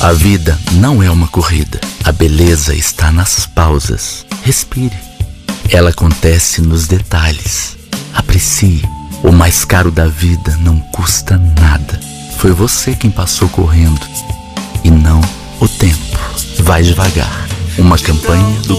A vida não é uma corrida. A beleza está nas pausas. Respire. Ela acontece nos detalhes. Aprecie. O mais caro da vida não custa nada. Foi você quem passou correndo e não o tempo. Vai devagar. Uma campanha do